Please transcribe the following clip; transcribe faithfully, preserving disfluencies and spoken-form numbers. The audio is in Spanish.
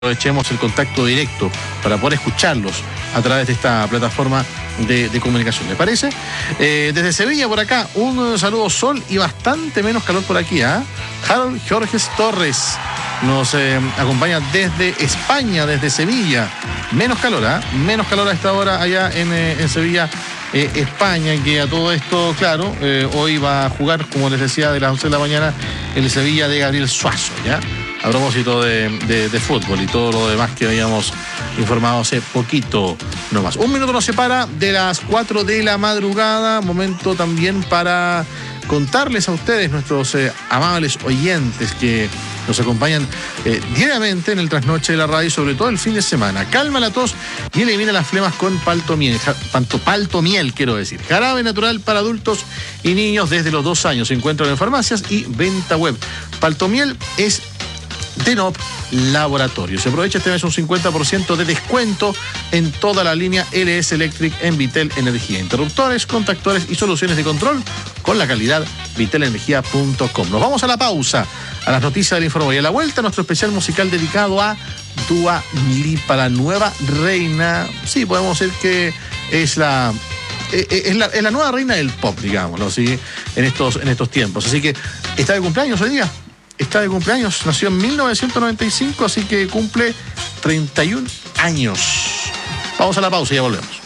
aprovechemos el contacto directo para poder escucharlos a través de esta plataforma de, de comunicación. ¿Le parece? Eh, desde Sevilla, por acá, un saludo sol y bastante menos calor por aquí. ¿eh? Harold Jorges Torres nos eh, acompaña desde España, desde Sevilla. Menos calor, ¿eh? menos calor a esta hora allá en, eh, en Sevilla, eh, España, que a todo esto, claro, eh, hoy va a jugar, como les decía, de las once de la mañana, el Sevilla de Gabriel Suazo, ¿ya? A propósito de, de, de fútbol y todo lo demás que habíamos informado hace poquito nomás. Un minuto nos separa de las cuatro de la madrugada. Momento también para contarles a ustedes, nuestros eh, amables oyentes que nos acompañan eh, diariamente en el trasnoche de la radio, sobre todo el fin de semana. Calma la tos y elimina las flemas con paltomiel, ja, panto, paltomiel, quiero decir. Jarabe natural para adultos y niños desde los dos años. Se encuentran en farmacias y venta web. Paltomiel es Denop Laboratorio. Se aprovecha este mes un cincuenta por ciento de descuento en toda la línea L S Electric en Vitel Energía. Interruptores, contactores y soluciones de control con la calidad vitel energía punto com. Nos vamos a la pausa, a las noticias del Informe y a la vuelta nuestro especial musical dedicado a Dua Lipa, la nueva reina. Sí, podemos decir que es la... Es la, es la nueva reina del pop, digámoslo, ¿sí? en, estos, en estos tiempos. Así que está de cumpleaños hoy día. Está de cumpleaños, nació en mil novecientos noventa y cinco, así que cumple treinta y un años. Vamos a la pausa y ya volvemos.